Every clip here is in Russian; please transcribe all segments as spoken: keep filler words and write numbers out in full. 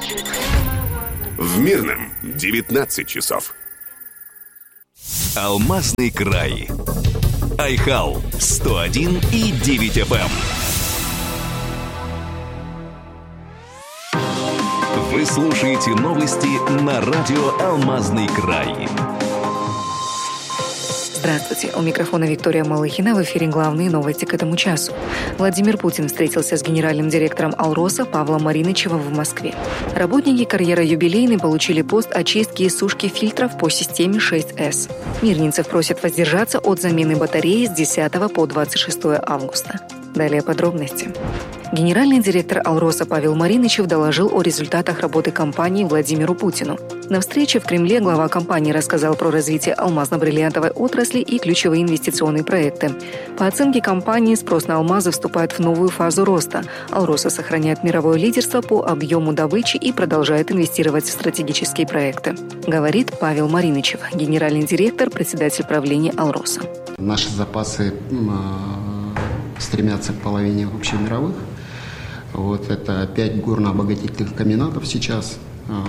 В Мирном девятнадцать часов. Алмазный край. Айхал сто один и девять эф эм. Вы слушаете новости на радио «Алмазный край». Здравствуйте. У микрофона Виктория Малыхина. В эфире главные новости к этому часу. Владимир Путин встретился с генеральным директором «Алроса» Павлом Маринычевым в Москве. Работники карьера «Юбилейный» получили пост очистки и сушки фильтров по системе шесть эс. Мирнинцев просят воздержаться от замены батареи с десятого по двадцать шестое августа. Далее подробности. Генеральный директор «Алроса» Павел Маринычев доложил о результатах работы компании Владимиру Путину. На встрече в Кремле глава компании рассказал про развитие алмазно-бриллиантовой отрасли и ключевые инвестиционные проекты. По оценке компании, спрос на алмазы вступает в новую фазу роста. «Алроса» сохраняет мировое лидерство по объему добычи и продолжает инвестировать в стратегические проекты. Говорит Павел Маринычев, генеральный директор, председатель правления «Алроса». Наши запасы стремятся к половине общемировых. Вот это пять горно-обогатительных комбинатов сейчас.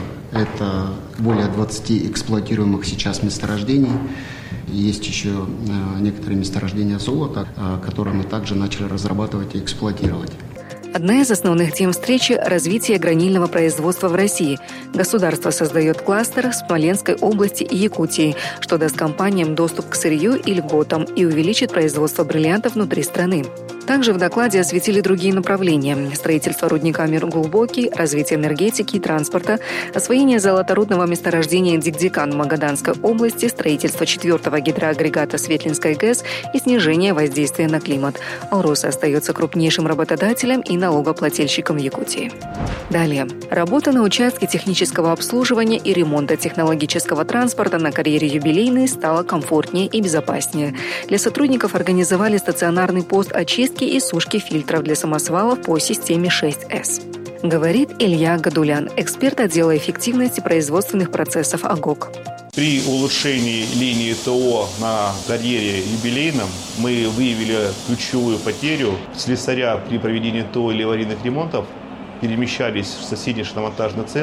Это более двадцати эксплуатируемых сейчас месторождений. Есть еще некоторые месторождения золота, которые мы также начали разрабатывать и эксплуатировать. Одна из основных тем встречи – развитие гранильного производства в России. Государство создает кластер в Смоленской области и Якутии, что даст компаниям доступ к сырью и льготам и увеличит производство бриллиантов внутри страны. Также в докладе осветили другие направления – строительство рудника Мир-Глубокий, развитие энергетики и транспорта, освоение золоторудного месторождения Дикдикан в Магаданской области, строительство четвертого гидроагрегата Светлинской ГЭС и снижение воздействия на климат. «Алроса» остается крупнейшим работодателем и налогоплательщиком в Якутии. Далее. Работа на участке технического обслуживания и ремонта технологического транспорта на карьере «Юбилейный» стала комфортнее и безопаснее. Для сотрудников организовали стационарный пост очистки и сушки фильтров для самосвалов по системе шесть эс. Говорит Илья Гадулян, эксперт отдела эффективности производственных процессов АГОК. При улучшении линии ТО на карьере «Юбилейном» мы выявили ключевую потерю. Слесаря при проведении ТО или аварийных ремонтов перемещались в соседний шиномонтажный цех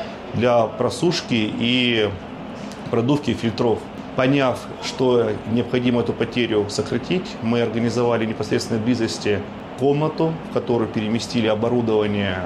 для просушки и продувки фильтров. Поняв, что необходимо эту потерю сократить, мы организовали в непосредственной близости комнату, в которую переместили оборудование.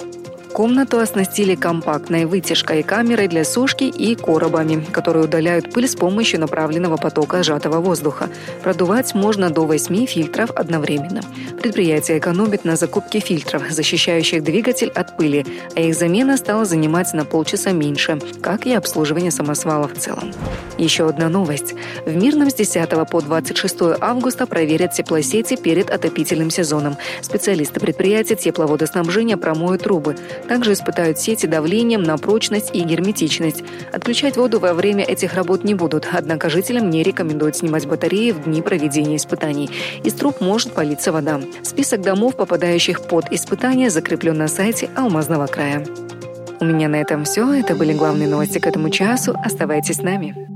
Комнату оснастили компактной вытяжкой, камерой для сушки и коробами, которые удаляют пыль с помощью направленного потока сжатого воздуха. Продувать можно до восьми фильтров одновременно. Предприятие экономит на закупке фильтров, защищающих двигатель от пыли, а их замена стала занимать на полчаса меньше, как и обслуживание самосвала в целом. Еще одна новость. В Мирном с десятого по двадцать шестое августа проверят теплосети перед отопительным сезоном. Специалисты предприятия тепловодоснабжения промоют трубы. Также испытают сети давлением на прочность и герметичность. Отключать воду во время этих работ не будут, однако жителям не рекомендуют снимать батареи в дни проведения испытаний. Из труб может палиться вода. Список домов, попадающих под испытания, закреплен на сайте Алмазного края. У меня на этом все. Это были главные новости к этому часу. Оставайтесь с нами.